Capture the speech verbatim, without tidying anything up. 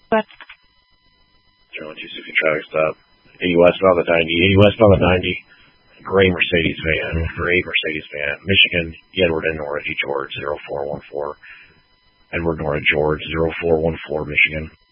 But zero one two sixty traffic stop. eighty westbound the ninety. eighty westbound the ninety. Gray Mercedes van. Gray Mercedes van. Michigan, Edward and Nora George zero four one four. Edward Nora George zero four one four Michigan.